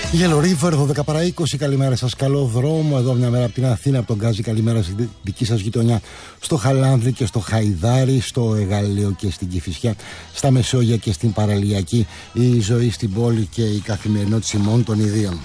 Yellow River, 12 παρά 20. Καλημέρα σας, καλό δρόμο. Εδώ μια μέρα από την Αθήνα, από τον Γκάζι. Καλημέρα στη δική σας γειτονιά, στο Χαλάνδρη και στο Χαϊδάρι, στο Εγάλεο και στην Κηφισιά, στα Μεσόγεια και στην Παραλιακή. Η ζωή στην πόλη και η καθημερινότητα ημών των ιδίων.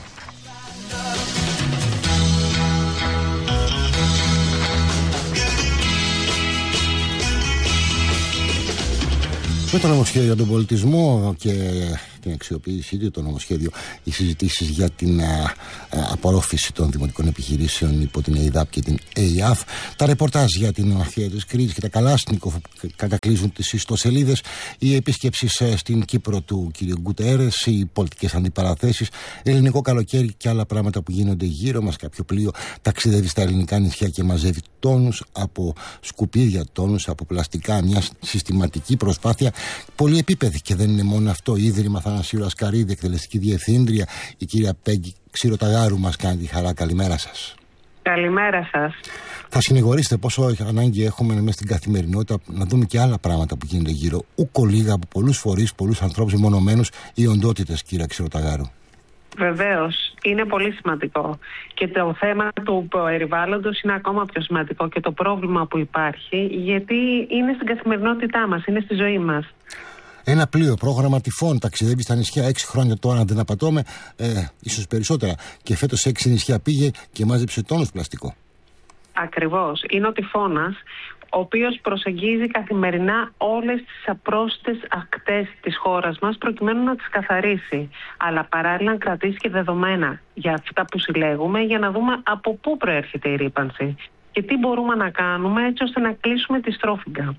Με το νομοσχέδιο για τον πολιτισμό και την αξιοποίησή του, το νομοσχέδιο, οι συζητήσεις για την απορρόφηση των δημοτικών επιχειρήσεων υπό την ΕΙΔΑΠ και την ΕΙΑΦ, τα ρεπορτάζ για την μαφία της κρίσης και τα Καλάσνικοφ που κατακλείζουν τις ιστοσελίδες, οι επίσκεψεις στην Κύπρο του κ. Γκουτέρες, οι πολιτικές αντιπαραθέσεις, ελληνικό καλοκαίρι και άλλα πράγματα που γίνονται γύρω μας. Κάποιο πλοίο ταξιδεύει στα ελληνικά νησιά και μαζεύει τόνους από σκουπίδια, τόνους από πλαστικά. Μια συστηματική προσπάθεια πολυεπίπεδη, και δεν είναι μόνο αυτό. Ίδρυμα Θανασίου Λασκαρίδη, εκτελεστική διευθύντρια, η κυρία Πέγγι Ξηροταγάρου μας κάνει τη χαρά. Καλημέρα σας. Καλημέρα σας. Θα συνηγορήσετε πόσο ανάγκη έχουμε μέσα στην καθημερινότητα να δούμε και άλλα πράγματα που γίνονται γύρω. Ούκο λίγα από πολλούς φορείς, πολλούς ανθρώπους μεμονωμένους ή οντότητες, κυρία Ξηροταγάρου. Βεβαίως, είναι πολύ σημαντικό. Και το θέμα του περιβάλλοντος είναι ακόμα πιο σημαντικό, και το πρόβλημα που υπάρχει, γιατί είναι στην καθημερινότητά μας, είναι στη ζωή μας. Ένα πλοίο, πρόγραμμα τυφών, ταξιδεύει στα νησιά 6 χρόνια τώρα, αν δεν απατώμε, ίσως περισσότερα. Και φέτος σε 6 νησιά πήγε και μάζεψε τόνους πλαστικό. Ακριβώς. Είναι ο τυφώνας, ο οποίος προσεγγίζει καθημερινά όλες τις απρόσιτες ακτές της χώρας μας, προκειμένου να τις καθαρίσει. Αλλά παράλληλα να κρατήσει και δεδομένα για αυτά που συλλέγουμε, για να δούμε από πού προέρχεται η ρύπανση και τι μπορούμε να κάνουμε έτσι ώστε να κλείσουμε τη στρόφιγγα.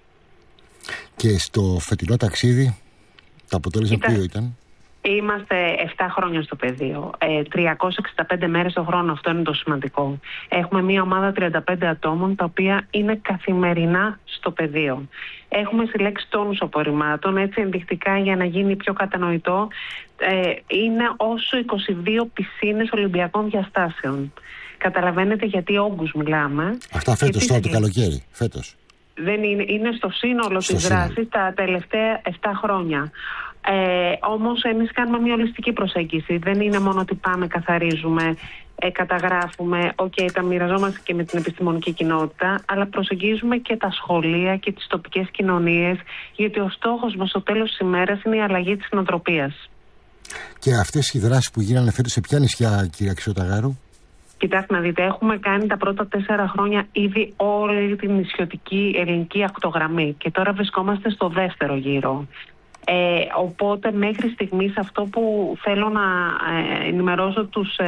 Και στο φετινό ταξίδι, το αποτέλεσμα ποιο ήταν? Είμαστε 7 χρόνια στο πεδίο. 365 μέρες το χρόνο, αυτό είναι το σημαντικό. Έχουμε μια ομάδα 35 ατόμων, τα οποία είναι καθημερινά στο πεδίο. Έχουμε συλλέξει τόνους απορριμμάτων, έτσι ενδεικτικά για να γίνει πιο κατανοητό. Είναι όσο 22 πισίνες Ολυμπιακών διαστάσεων. Καταλαβαίνετε γιατί όγκους μιλάμε. Αυτά φέτος, τώρα το καλοκαίρι, φέτος. Δεν είναι στο σύνολο της δράσης τα τελευταία 7 χρόνια. Όμως εμείς κάνουμε μια ολιστική προσέγγιση. Δεν είναι μόνο ότι πάμε, καθαρίζουμε, καταγράφουμε, τα μοιραζόμαστε και με την επιστημονική κοινότητα, αλλά προσεγγίζουμε και τα σχολεία και τις τοπικές κοινωνίες, γιατί ο στόχος μας στο τέλος της ημέρας είναι η αλλαγή της νοοτροπίας. Και αυτές οι δράσεις που γίνανε φέτος σε ποια νησιά, κυρία Ξηροταγάρου? Κοιτάξτε να δείτε, έχουμε κάνει τα πρώτα 4 χρόνια ήδη όλη την νησιωτική ελληνική ακτογραμμή και τώρα βρισκόμαστε στο δεύτερο γύρο. Οπότε μέχρι στιγμής αυτό που θέλω να ενημερώσω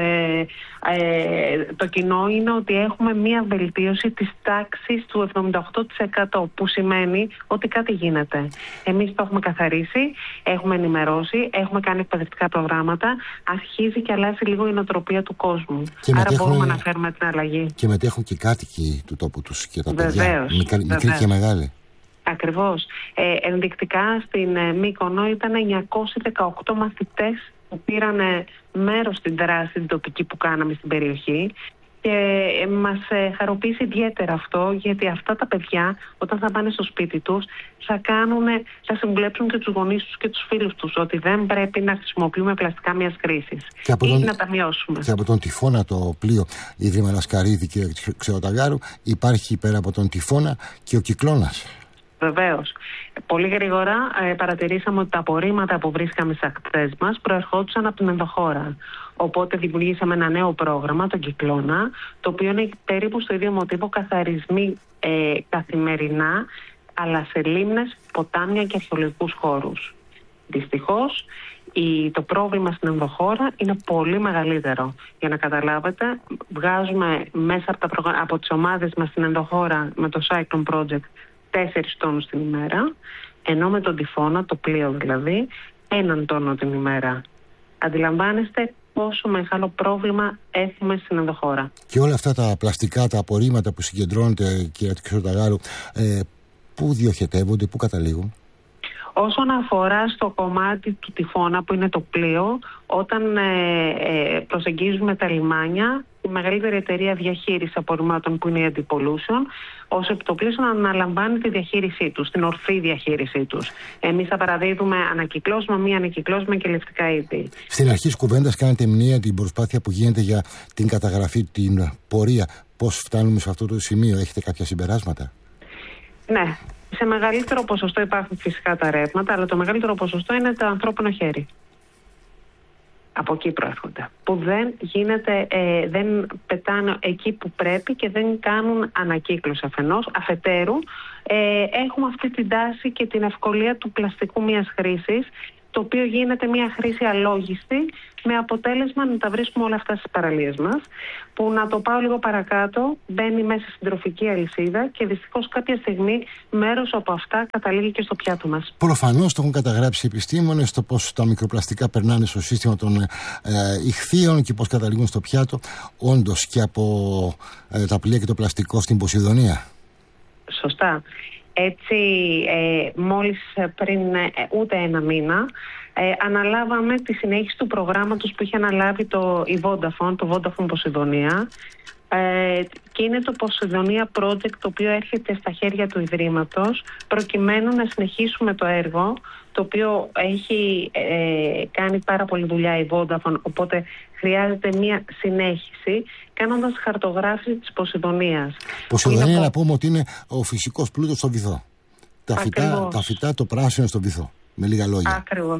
το κοινό είναι ότι έχουμε μία βελτίωση της τάξης του 78%, που σημαίνει ότι κάτι γίνεται. Εμείς το έχουμε καθαρίσει, έχουμε ενημερώσει, έχουμε κάνει εκπαιδευτικά προγράμματα, αρχίζει και αλλάζει λίγο η νοοτροπία του κόσμου. Άρα μπορούμε να φέρουμε την αλλαγή. Και μετέχουν και κάτοικοι του τόπου τους και τα παιδιά, μικρή και μεγάλη. Ακριβώς. Ενδεικτικά στην Μύκονο ήταν 918 μαθητές που πήραν μέρος στην δράση την τοπική που κάναμε στην περιοχή, και μας χαροποίησε ιδιαίτερα αυτό, γιατί αυτά τα παιδιά όταν θα πάνε στο σπίτι τους θα συμβουλέψουν και τους γονείς τους και τους φίλους τους ότι δεν πρέπει να χρησιμοποιούμε πλαστικά μιας χρήσης ή να τα μειώσουμε. Και από τον τυφώνα το πλοίο Ίδρυμα Λασκαρίδη και Ξηροταγάρου υπάρχει πέρα από τον τυφώνα και ο κυκλώνας. Βεβαίως. Πολύ γρήγορα παρατηρήσαμε ότι τα απορρίμματα που βρίσκαμε στις ακτές μας προερχόντουσαν από την ενδοχώρα. Οπότε δημιουργήσαμε ένα νέο πρόγραμμα, τον Κυκλώνα, το οποίο είναι περίπου στο ίδιο μοτίβο, καθαρισμοί καθημερινά, αλλά σε λίμνες, ποτάμια και αρχαιολογικούς χώρους. Δυστυχώς, το πρόβλημα στην ενδοχώρα είναι πολύ μεγαλύτερο. Για να καταλάβετε, βγάζουμε μέσα από τις ομάδες μας στην ενδοχώρα με το Cyclone Project 4 τόνους την ημέρα, ενώ με τον τυφώνα, το πλοίο δηλαδή, 1 τόνο την ημέρα. Αντιλαμβάνεστε πόσο μεγάλο πρόβλημα έχουμε στην ενδοχώρα. Και όλα αυτά τα πλαστικά, τα απορρίμματα που συγκεντρώνονται, κυρία Ξηροταγάρου, πού διοχετεύονται, πού καταλήγουν? Όσον αφορά στο κομμάτι του τυφώνα που είναι το πλοίο, όταν προσεγγίζουμε τα λιμάνια, η μεγαλύτερη εταιρεία διαχείριση απορριμμάτων που είναι η Antipollution, ως επιτοπλίστων αναλαμβάνει τη διαχείρισή τους, την ορθή διαχείρισή τους. Εμείς θα παραδίδουμε ανακυκλώσιμα, μη ανακυκλώσιμα και λευτικά είδη. Στην αρχή της κουβέντας κάνετε μνήμα την προσπάθεια που γίνεται για την καταγραφή, την πορεία. Πώς φτάνουμε σε αυτό το σημείο, έχετε κάποια συμπεράσματα? Ναι. Σε μεγαλύτερο ποσοστό υπάρχουν φυσικά τα ρεύματα, αλλά το μεγαλύτερο ποσοστό είναι το ανθρώπινο χέρι. Από εκεί προέρχονται. Που δεν πετάνε εκεί που πρέπει και δεν κάνουν ανακύκλωση αφενός. Αφετέρου, έχουμε αυτή την τάση και την ευκολία του πλαστικού μιας χρήσης, το οποίο γίνεται μια χρήση αλόγιστη, με αποτέλεσμα να τα βρίσκουμε όλα αυτά στις παραλίες μας, που, να το πάω λίγο παρακάτω, μπαίνει μέσα στην τροφική αλυσίδα και δυστυχώς κάποια στιγμή μέρος από αυτά καταλήγει και στο πιάτο μας. Προφανώς το έχουν καταγράψει οι επιστήμονες, το πώς τα μικροπλαστικά περνάνε στο σύστημα των ηχθείων και πώς καταλήγουν στο πιάτο. Όντως και από τα πλοία και το πλαστικό στην Ποσειδονία. Σωστά. Έτσι, μόλις πριν ούτε ένα μήνα, αναλάβαμε τη συνέχιση του προγράμματος που είχε αναλάβει η Vodafone, το Vodafone Ποσειδονία, και είναι το Ποσειδονία Project, το οποίο έρχεται στα χέρια του Ιδρύματος, προκειμένου να συνεχίσουμε το έργο, το οποίο έχει κάνει πάρα πολύ δουλειά η Vodafone, οπότε χρειάζεται μια συνέχιση, κάνοντας χαρτογράφηση της Ποσειδονίας. Ποσειδονία, να πούμε ότι είναι ο φυσικός πλούτος στο βυθό. Τα φυτά, το πράσινο στο βυθό. Με λίγα λόγια. Ακριβώς.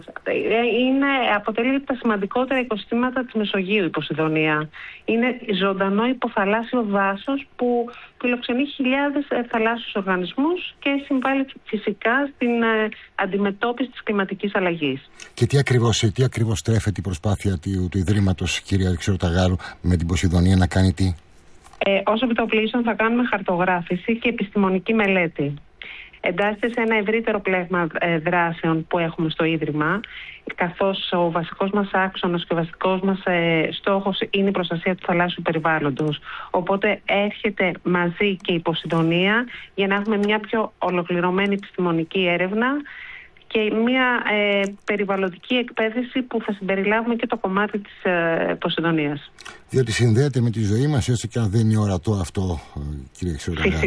Αποτελεί τα σημαντικότερα οικοσυστήματα της Μεσογείου η Ποσειδονία. Είναι ζωντανό υποθαλάσσιο δάσος που φιλοξενεί χιλιάδες θαλάσσιους οργανισμούς και συμβάλλει φυσικά στην αντιμετώπιση της κλιματικής αλλαγής. Και τι ακριβώς τρέφεται η προσπάθεια του Ιδρύματος, κυρία Ξεροταγάρου, με την Ποσειδονία να κάνει τι? Ως επιτοπλίστων θα κάνουμε χαρτογράφηση και επιστημονική μελέτη. Εντάσσεται σε ένα ευρύτερο πλέγμα δράσεων που έχουμε στο Ίδρυμα, καθώς ο βασικός μας άξονας και ο βασικός μας στόχος είναι η προστασία του θαλάσσιου περιβάλλοντος. Οπότε έρχεται μαζί και η Ποσειδονία για να έχουμε μια πιο ολοκληρωμένη επιστημονική έρευνα και μια περιβαλλοντική εκπαίδευση που θα συμπεριλάβουμε και το κομμάτι της Ποσειδονίας. Διότι συνδέεται με τη ζωή μας, έστω και αν δεν είναι ορατό αυτό, κύριε Ξεροταγάρου.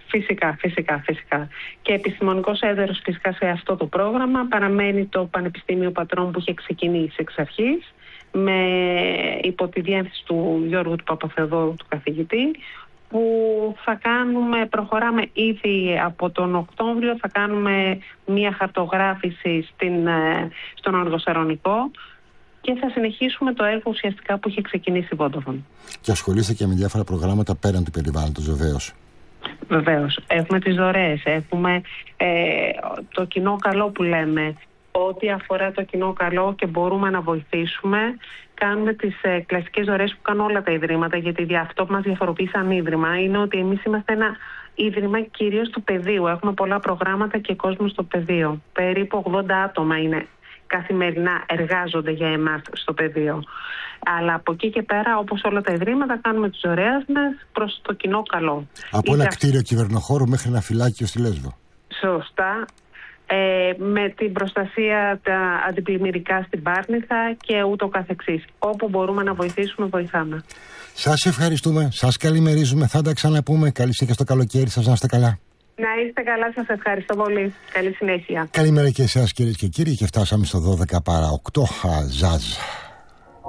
Φυσικά. Και επιστημονικός έδερος φυσικά σε αυτό το πρόγραμμα παραμένει το Πανεπιστήμιο Πατρών, που είχε ξεκινήσει εξ αρχής, υπό τη διεύθυνση του Γιώργου του Παπαθεοδόρου, του καθηγητή, που προχωράμε ήδη από τον Οκτώβριο, θα κάνουμε μία χαρτογράφηση στον Αργοσαρονικό και θα συνεχίσουμε το έργο ουσιαστικά που είχε ξεκινήσει η Vodafone. Και ασχολείστε και με διάφορα προγράμματα πέραν του περιβάλλοντος, βεβαίως. Βεβαίως. Έχουμε τις δωρεές, έχουμε το κοινό καλό που λέμε. Ό,τι αφορά το κοινό καλό και μπορούμε να βοηθήσουμε, κάνουμε τις κλασικές δωρεές που κάνουν όλα τα ιδρύματα, γιατί αυτό που μας διαφοροποιεί σαν ίδρυμα είναι ότι εμείς είμαστε ένα ίδρυμα κυρίως του πεδίου. Έχουμε πολλά προγράμματα και κόσμο στο πεδίο. Περίπου 80 άτομα είναι καθημερινά εργάζονται για εμάς στο πεδίο. Αλλά από εκεί και πέρα, όπως όλα τα ιδρύματα, κάνουμε τις δωρεές μας προς το κοινό καλό. Από ένα κτίριο κυβερνοχώρου μέχρι ένα φυλάκιο στη Λέσβο. Σωστά. Με την προστασία τα αντιπλημμυρικά στην Πάρνηθα και ούτω καθεξής. Όπου μπορούμε να βοηθήσουμε, βοηθάμε. Σας ευχαριστούμε, σας καλημερίζουμε, θα τα ξαναπούμε. Καλή συνέχεια στο καλοκαίρι σας, να είστε καλά. Να είστε καλά, σας ευχαριστώ πολύ. Καλή συνέχεια. Καλημέρα και εσάς, κυρίες και κύριοι, και φτάσαμε στο 12 παρά 8. Ζαζ.